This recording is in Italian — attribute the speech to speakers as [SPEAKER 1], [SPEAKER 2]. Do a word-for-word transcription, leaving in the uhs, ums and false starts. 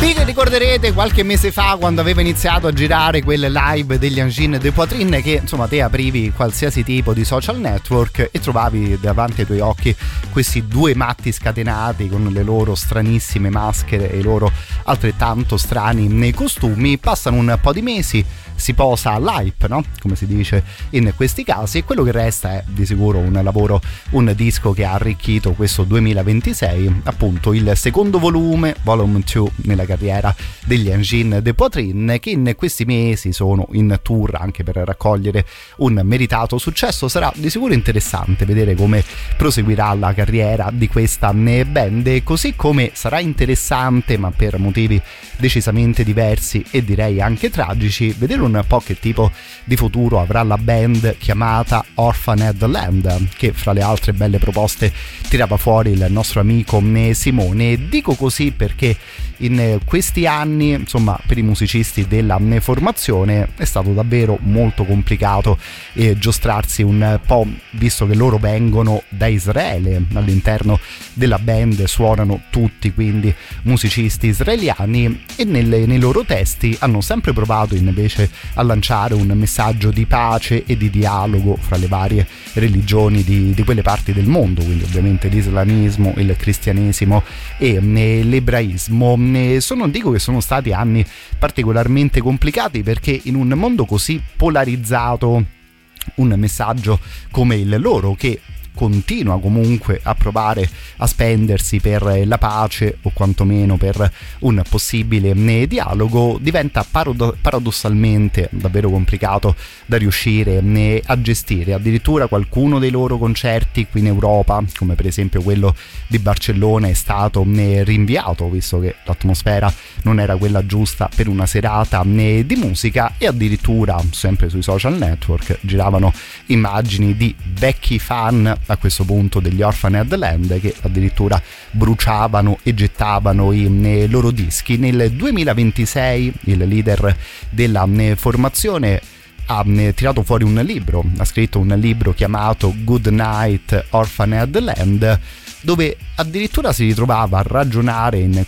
[SPEAKER 1] Vi ricorderete qualche mese fa quando aveva iniziato a girare quel live degli Engine de Poitrine, che insomma te aprivi qualsiasi tipo di social network e trovavi davanti ai tuoi occhi questi due matti scatenati con le loro stranissime maschere e i loro altrettanto strani nei costumi. Passano un po' di mesi, si posa all'hype, no? Come si dice in questi casi, e quello che resta è di sicuro un lavoro, un disco che ha arricchito questo duemilaventisei, appunto il secondo volume, Volume due, nella carriera degli Engine de Poitrine, che in questi mesi sono in tour anche per raccogliere un meritato successo. Sarà di sicuro interessante vedere come proseguirà la carriera di questa band, così come sarà interessante, ma per motivi decisamente diversi e direi anche tragici, vedere un po' che tipo di futuro avrà la band chiamata Orphaned Land, che fra le altre belle proposte tirava fuori il nostro amico Simone. Dico così perché in questi anni, insomma, per i musicisti della formazione è stato davvero molto complicato eh, giostrarsi un po', visto che loro vengono da Israele. All'interno della band suonano tutti quindi musicisti israeliani e nelle, nei loro testi hanno sempre provato invece a lanciare un messaggio di pace e di dialogo fra le varie religioni di, di quelle parti del mondo, quindi ovviamente l'islamismo, il cristianesimo e eh, l'ebraismo. Sono, dico che sono stati anni particolarmente complicati perché in un mondo così polarizzato un messaggio come il loro, che continua comunque a provare a spendersi per la pace o quantomeno per un possibile dialogo, diventa parod- paradossalmente davvero complicato da riuscire a gestire. Addirittura qualcuno dei loro concerti qui in Europa, come per esempio quello di Barcellona, è stato rinviato visto che l'atmosfera non era quella giusta per una serata di musica, e addirittura sempre sui social network giravano immagini di vecchi fan a questo punto degli Orphaned Land che addirittura bruciavano e gettavano i, i loro dischi. Nel duemilaventisei il leader della formazione ha tirato fuori un libro, ha scritto un libro chiamato Good Night Orphaned Land, dove addirittura si ritrovava a ragionare in